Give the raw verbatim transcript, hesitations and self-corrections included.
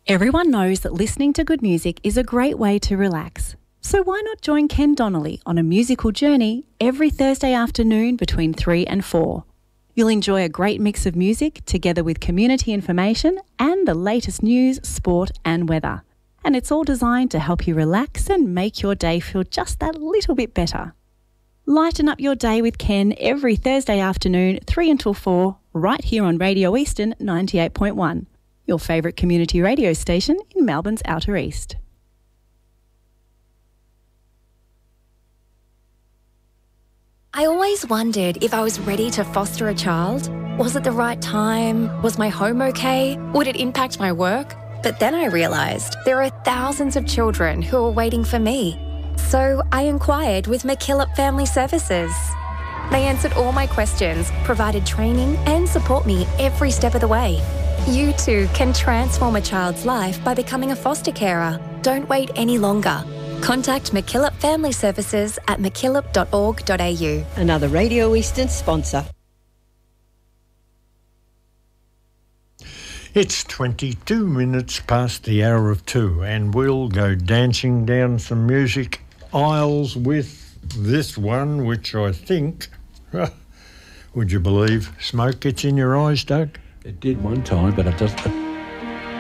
Everyone knows that listening to good music is a great way to relax. So why not join Ken Donnelly on a musical journey every Thursday afternoon between three and four? You'll enjoy a great mix of music together with community information and the latest news, sport and weather. And it's all designed to help you relax and make your day feel just that little bit better. Lighten up your day with Ken every Thursday afternoon, three until four, right here on Radio Eastern ninety-eight point one, your favourite community radio station in Melbourne's Outer East. I always wondered if I was ready to foster a child. Was it the right time? Was my home okay? Would it impact my work? But then I realised there are thousands of children who are waiting for me. So I inquired with McKillop Family Services. They answered all my questions, provided training and support me every step of the way. You too can transform a child's life by becoming a foster carer. Don't wait any longer. Contact McKillop Family Services at mckillop dot org dot a u. Another Radio Eastern sponsor. It's twenty-two minutes past the hour of two, and we'll go dancing down some music aisles with this one, which I think, would you believe, smoke gets in your eyes, Doug? It did one time, but it doesn't.